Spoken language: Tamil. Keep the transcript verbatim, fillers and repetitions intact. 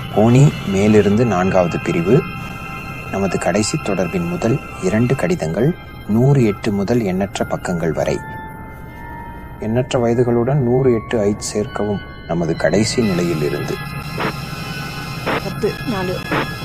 போனி மேலிருந்து நான்காவது பிரிவு. நமது கடைசி தொடர்பின் முதல் இரண்டு கடிதங்கள் நூறு எட்டு முதல் எண்ணற்ற பக்கங்கள் வரை. எண்ணற்ற வயதுகளுடன் நூறு எட்டு ஐத் சேர்க்கவும். நமது கடைசி நிலையில் இருந்து பத்து நாலு